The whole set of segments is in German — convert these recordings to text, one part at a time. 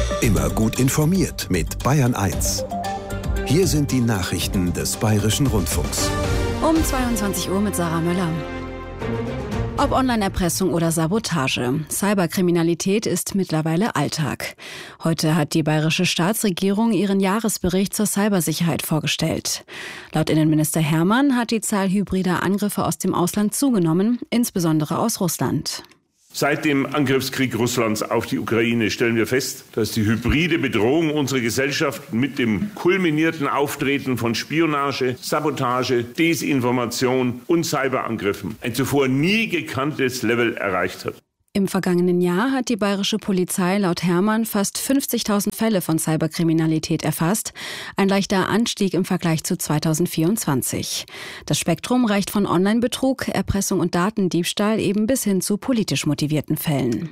Immer gut informiert mit Bayern 1. Hier sind die Nachrichten des Bayerischen Rundfunks. Um 22 Uhr mit Sarah Möller. Ob Online-Erpressung oder Sabotage, Cyberkriminalität ist mittlerweile Alltag. Heute hat die bayerische Staatsregierung ihren Jahresbericht zur Cybersicherheit vorgestellt. Laut Innenminister Hermann hat die Zahl hybrider Angriffe aus dem Ausland zugenommen, insbesondere aus Russland. Seit dem Angriffskrieg Russlands auf die Ukraine stellen wir fest, dass die hybride Bedrohung unsere Gesellschaft mit dem kulminierten Auftreten von Spionage, Sabotage, Desinformation und Cyberangriffen ein zuvor nie gekanntes Level erreicht hat. Im vergangenen Jahr hat die bayerische Polizei laut Hermann fast 50.000 Fälle von Cyberkriminalität erfasst, ein leichter Anstieg im Vergleich zu 2024. Das Spektrum reicht von Online-Betrug, Erpressung und Datendiebstahl eben bis hin zu politisch motivierten Fällen.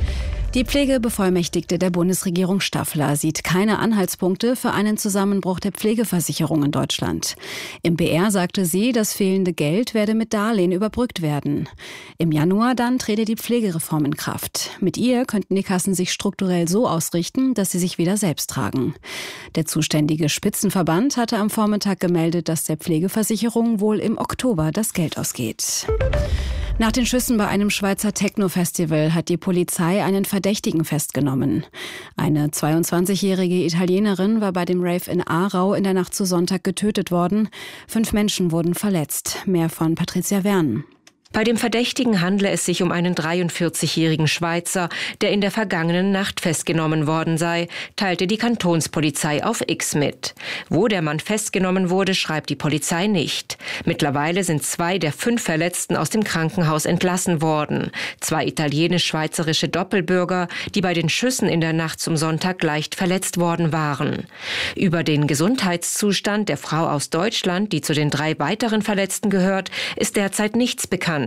Die Pflegebevollmächtigte der Bundesregierung Staffler sieht keine Anhaltspunkte für einen Zusammenbruch der Pflegeversicherung in Deutschland. Im BR sagte sie, das fehlende Geld werde mit Darlehen überbrückt werden. Im Januar dann trete die Pflegereform in Kraft. Mit ihr könnten die Kassen sich strukturell so ausrichten, dass sie sich wieder selbst tragen. Der zuständige Spitzenverband hatte am Vormittag gemeldet, dass der Pflegeversicherung wohl im Oktober das Geld ausgeht. Nach den Schüssen bei einem Schweizer Techno-Festival hat die Polizei einen Verdächtigen festgenommen. Eine 22-jährige Italienerin war bei dem Rave in Aarau in der Nacht zu Sonntag getötet worden. 5 Menschen wurden verletzt. Mehr von Patricia Wern. Bei dem Verdächtigen handle es sich um einen 43-jährigen Schweizer, der in der vergangenen Nacht festgenommen worden sei, teilte die Kantonspolizei auf X mit. Wo der Mann festgenommen wurde, schreibt die Polizei nicht. Mittlerweile sind 2 der 5 Verletzten aus dem Krankenhaus entlassen worden. 2 italienisch-schweizerische Doppelbürger, die bei den Schüssen in der Nacht zum Sonntag leicht verletzt worden waren. Über den Gesundheitszustand der Frau aus Deutschland, die zu den 3 weiteren Verletzten gehört, ist derzeit nichts bekannt.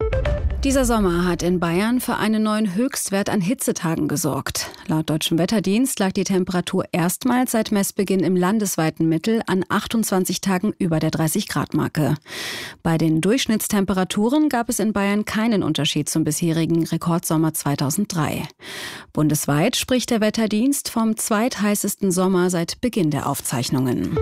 Dieser Sommer hat in Bayern für einen neuen Höchstwert an Hitzetagen gesorgt. Laut Deutschem Wetterdienst lag die Temperatur erstmals seit Messbeginn im landesweiten Mittel an 28 Tagen über der 30-Grad-Marke. Bei den Durchschnittstemperaturen gab es in Bayern keinen Unterschied zum bisherigen Rekordsommer 2003. Bundesweit spricht der Wetterdienst vom zweitheißesten Sommer seit Beginn der Aufzeichnungen.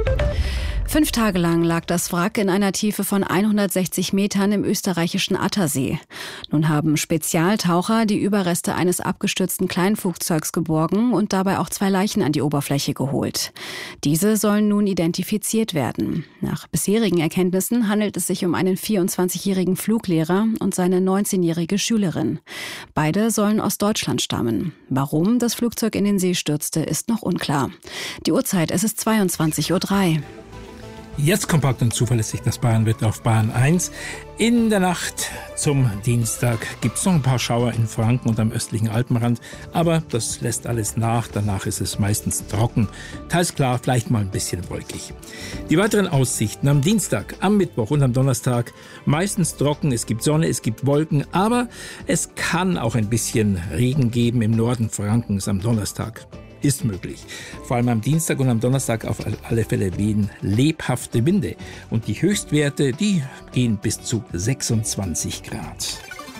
5 Tage lang lag das Wrack in einer Tiefe von 160 Metern im österreichischen Attersee. Nun haben Spezialtaucher die Überreste eines abgestürzten Kleinflugzeugs geborgen und dabei auch 2 Leichen an die Oberfläche geholt. Diese sollen nun identifiziert werden. Nach bisherigen Erkenntnissen handelt es sich um einen 24-jährigen Fluglehrer und seine 19-jährige Schülerin. Beide sollen aus Deutschland stammen. Warum das Flugzeug in den See stürzte, ist noch unklar. Die Uhrzeit, es ist 22:03 Uhr. Jetzt kompakt und zuverlässig das Bayernwetter auf Bayern 1. In der Nacht zum Dienstag gibt es noch ein paar Schauer in Franken und am östlichen Alpenrand, aber das lässt alles nach. Danach ist es meistens trocken, teils klar, vielleicht mal ein bisschen wolkig. Die weiteren Aussichten am Dienstag, am Mittwoch und am Donnerstag meistens trocken. Es gibt Sonne, es gibt Wolken, aber es kann auch ein bisschen Regen geben im Norden Frankens am Donnerstag. Ist möglich. Vor allem am Dienstag und am Donnerstag auf alle Fälle wehen lebhafte Winde. Und die Höchstwerte, die gehen bis zu 26 Grad.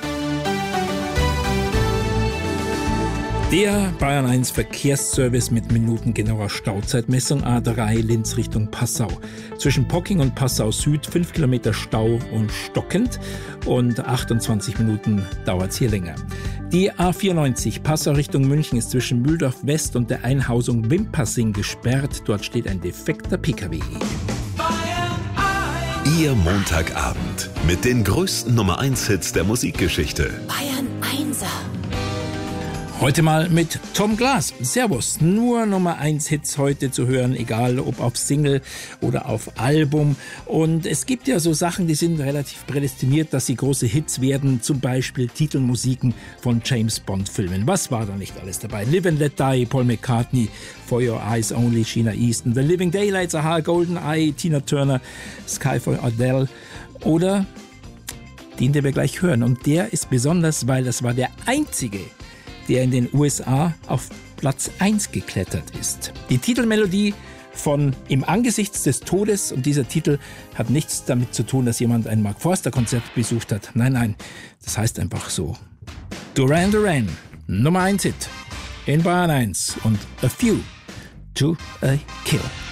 Der Bayern 1 Verkehrsservice mit minutengenauer Stauzeitmessung A3 Linz Richtung Passau. Zwischen Pocking und Passau Süd 5 Kilometer Stau und stockend und 28 Minuten dauert es hier länger. Die A94 Passau Richtung München ist zwischen Mühldorf West und der Einhausung Wimpassing gesperrt. Dort steht ein defekter PKW. Ihr Montagabend mit den größten Nummer-1-Hits der Musikgeschichte. Bayern 1er. Heute mal mit Tom Glas. Servus. Nur Nummer 1 Hits heute zu hören, egal ob auf Single oder auf Album. Und es gibt ja so Sachen, die sind relativ prädestiniert, dass sie große Hits werden. Zum Beispiel Titelmusiken von James Bond Filmen. Was war da nicht alles dabei? Live and Let Die, Paul McCartney, For Your Eyes Only, Sheena Easton, The Living Daylights, Aha, Golden Eye, Tina Turner, Sky for Adele oder den wir gleich hören. Und der ist besonders, weil das war der einzige, der in den USA auf Platz 1 geklettert ist. Die Titelmelodie von Im Angesichts des Todes, und dieser Titel hat nichts damit zu tun, dass jemand ein Mark Forster-Konzert besucht hat. Nein, das heißt einfach so. Duran Duran, Nummer 1 Hit. in Bayern 1 und A Few to a Kill.